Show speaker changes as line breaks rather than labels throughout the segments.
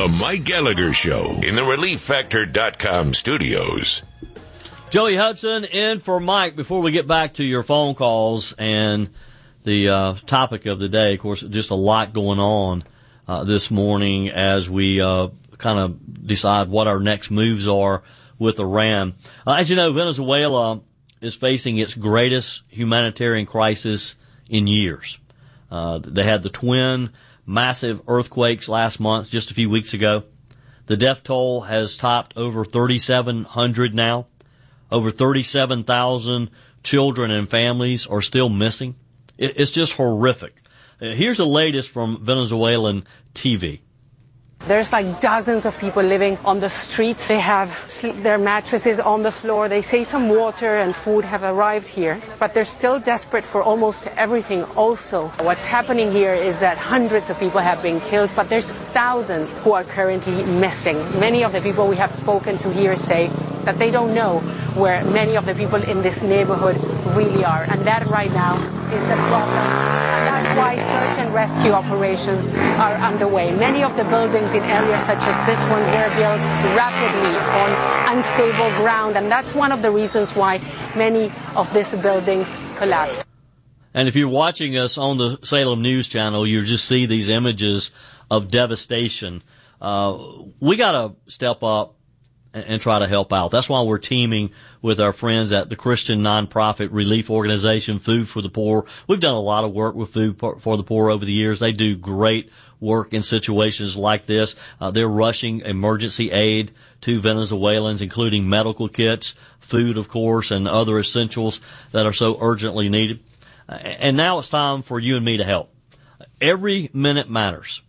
The Mike Gallagher Show in the ReliefFactor.com studios.
Joey Hudson in for Mike. Before we get back to your phone calls and the topic of the day, of course, just a lot going on this morning as we kind of decide what our next moves are with Iran. As you know, Venezuela is facing its greatest humanitarian crisis in years. They had the twin massive earthquakes last month, just a few weeks ago. The death toll has topped over 3,700 now. Over 37,000 children and families are still missing. It's just horrific. Here's the latest from Venezuelan TV.
There's like dozens of people living on the streets. They have their mattresses on the floor. They say some water and food have arrived here, but they're still desperate for almost everything also. What's happening here is that hundreds of people have been killed, but there's thousands who are currently missing. Many of the people we have spoken to here say that they don't know where many of the people in this neighborhood really are, and that right now is the problem. That's why search and rescue operations are underway. Many of the buildings in areas such as this one were built rapidly on unstable ground, and that's one of the reasons why many of these buildings collapsed.
And if you're watching us on the Salem News Channel, you just see these images of devastation. We got to step up and try to help out. That's why we're teaming with our friends at the Christian nonprofit relief organization Food for the Poor. We've done a lot of work with Food for the Poor over the years. They do great work in situations like this. They're rushing emergency aid to Venezuelans, including medical kits, food, of course, and other essentials that are so urgently needed. And now it's time for you and me to help. Every minute matters.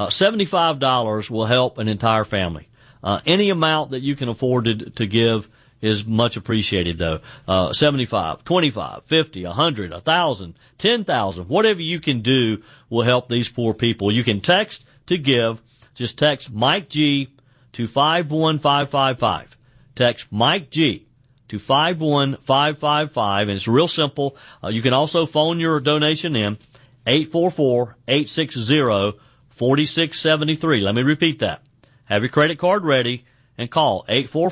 $75 will help an entire family. Any amount that you can afford to give is much appreciated, though. 75, 25, 50, 100, 1,000, 10,000, whatever you can do will help these poor people. You can text to give. Just text Mike G to 51555. Text Mike G to 51555, and it's real simple. You can also phone your donation in 844-860-4673. Let me repeat that. Have your credit card ready and call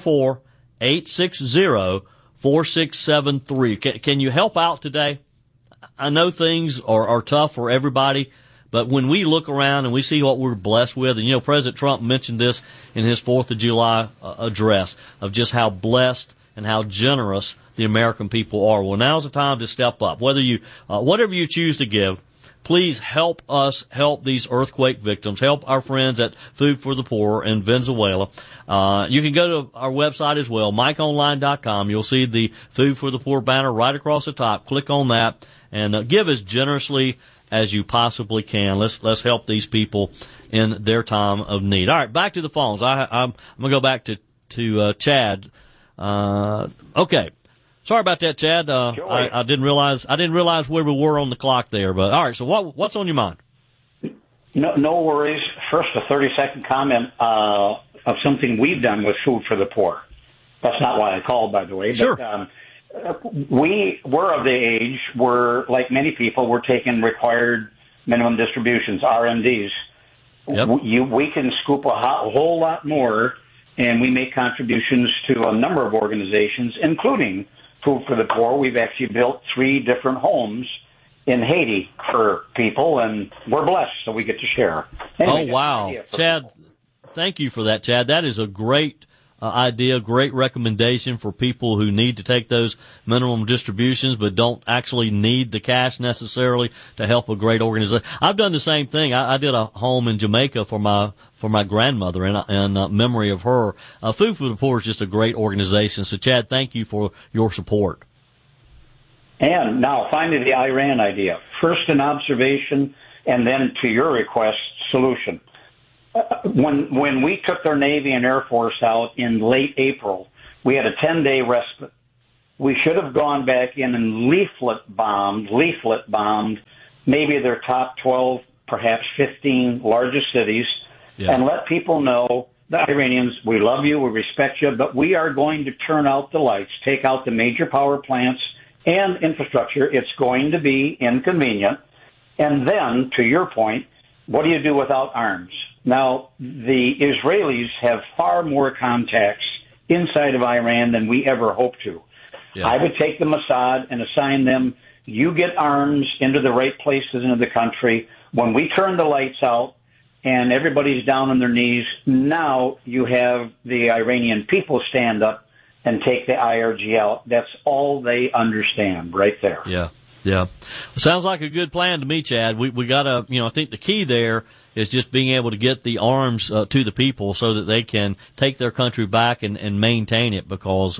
844-860-4673. Can you help out today? I know things are tough for everybody, but when we look around and we see what we're blessed with, and you know, President Trump mentioned this in his 4th of July address of just how blessed and how generous the American people are. Well, now's the time to step up. Whether you, whatever you choose to give, please help us help these earthquake victims. Help our friends at Food for the Poor in Venezuela. You can go to our website as well, MikeOnline.com. You'll see the Food for the Poor banner right across the top. Click on that and give as generously as you possibly can. Let's help these people in their time of need. All right, back to the phones. I'm gonna go back to Chad. Okay. Sorry about that, Chad. I didn't realize where we were on the clock there. But all right, so what's on your mind?
No worries. First, a 30-second comment of something we've done with Food for the Poor. That's not why I called, by the way.
Sure.
But, we're of the age where, like many people, we're taking required minimum distributions, RMDs.
Yep.
We can scoop a whole lot more, and we make contributions to a number of organizations, including Food for the Poor. We've actually built 3 different homes in Haiti for people, and we're blessed, so we get to share. Anyway,
oh, wow. Chad, thank you for that, Chad. That is a great idea, great recommendation for people who need to take those minimum distributions but don't actually need the cash necessarily to help a great organization. I've done the same thing. I did a home in Jamaica for my grandmother in memory of her. Food for the Poor is just a great organization. So, Chad, thank you for your support.
And now, finally, the Iran idea. First an observation, and then, to your request, solution. When we took their Navy and Air Force out in late April, we had a 10-day respite. We should have gone back in and leaflet bombed maybe their top 12, perhaps 15 largest cities, and let people know, the Iranians, we love you, we respect you, but we are going to turn out the lights, take out the major power plants and infrastructure. It's going to be inconvenient. And then, to your point, what do you do without arms? Now, the Israelis have far more contacts inside of Iran than we ever hoped to. Yeah. I would take the Mossad and assign them, you get arms into the right places into the country. When we turn the lights out and everybody's down on their knees, now you have the Iranian people stand up and take the IRG out. That's all they understand right there.
Yeah, yeah. Sounds like a good plan to me, Chad. We got to, I think the key there is just being able to get the arms to the people so that they can take their country back and maintain it, because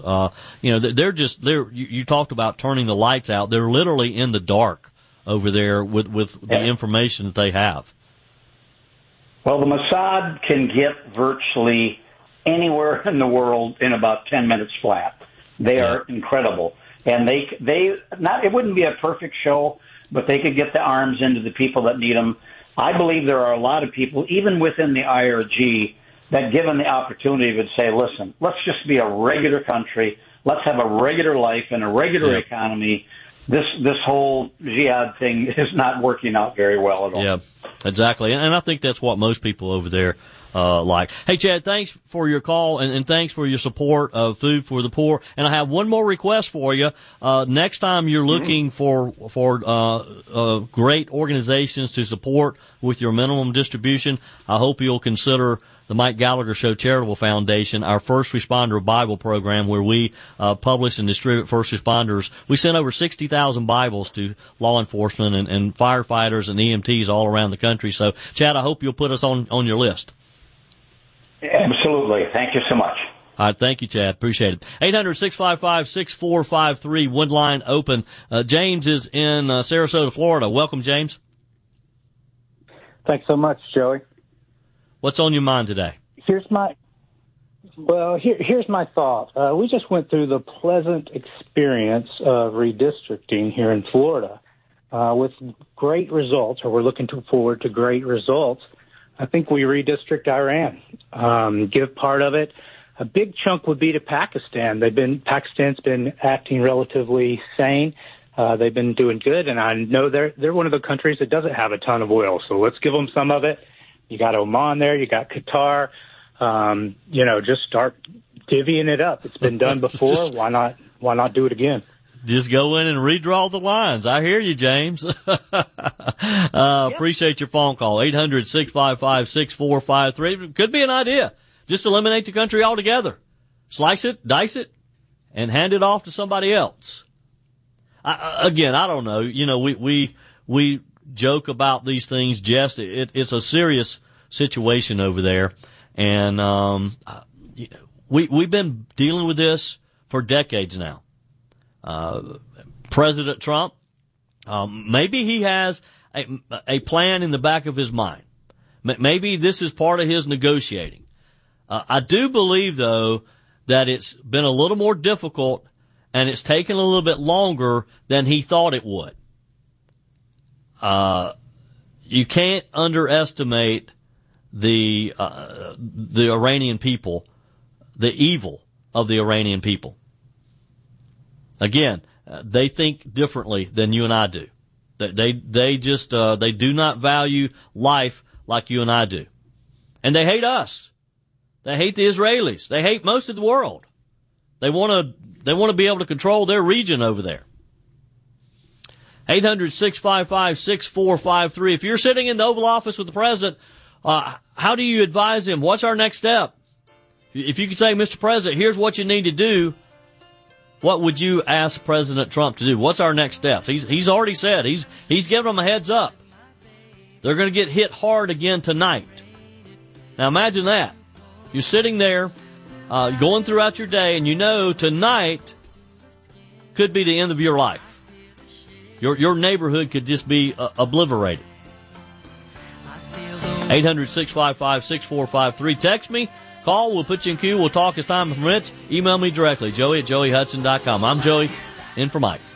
you talked about turning the lights out. They're literally in the dark over there with the information that they have.
Well, the Mossad can get virtually anywhere in the world in about 10 minutes flat. They are incredible. And it wouldn't be a perfect show, but they could get the arms into the people that need them. I believe there are a lot of people, even within the IRG, that given the opportunity would say, listen, let's just be a regular country. Let's have a regular life and a regular economy. This whole jihad thing is not working out very well at all.
Yeah, exactly. And I think that's what most people over there like. Hey, Chad, thanks for your call and thanks for your support of Food for the Poor. And I have one more request for you. Next time you're looking for great organizations to support with your minimum distribution, I hope you'll consider the Mike Gallagher Show Charitable Foundation, our First Responder Bible program, where we publish and distribute first responders. We sent over 60,000 Bibles to law enforcement and firefighters and EMTs all around the country. So, Chad, I hope you'll put us on your list.
Absolutely. Thank you so much.
All right. Thank you, Chad. Appreciate it. 800-655-6453, one line open. James is in Sarasota, Florida. Welcome, James.
Thanks so much, Joey.
What's on your mind today?
Here's my thought. We just went through the pleasant experience of redistricting here in Florida with great results, or we're looking forward to great results. I think we redistrict Iran, give part of it. A big chunk would be to Pakistan. Pakistan's been acting relatively sane. They've been doing good, and I know they're one of the countries that doesn't have a ton of oil. So let's give them some of it. You got Oman there, you got Qatar. Just start divvying it up. It's been done before. Why not do it again?
Just go in and redraw the lines. I hear you, James. Appreciate your phone call. 800-655-6453. Could be an idea. Just eliminate the country altogether. Slice it, dice it, and hand it off to somebody else. I don't know. We joke about these things, jest. It's a serious situation over there. And, we've been dealing with this for decades now. President Trump, maybe he has a plan in the back of his mind. Maybe this is part of his negotiating. I do believe, though, that it's been a little more difficult and it's taken a little bit longer than he thought it would. You can't underestimate the Iranian people, the evil of the Iranian people. Again, they think differently than you and I do. They do not value life like you and I do. And they hate us. They hate the Israelis. They hate most of the world. They want to be able to control their region over there. 800-655-6453. If you're sitting in the Oval Office with the president, how do you advise him? What's our next step? If you could say, Mr. President, here's what you need to do, what would you ask President Trump to do? What's our next step? He's already said, he's given them a heads up. They're going to get hit hard again tonight. Now imagine that. You're sitting there, going throughout your day, and you know tonight could be the end of your life. Your neighborhood could just be obliterated. 800-655-6453. Text me, call, we'll put you in queue, we'll talk as time permits. Email me directly, Joey@joeyhudson.com. I'm Joey, in for Mike.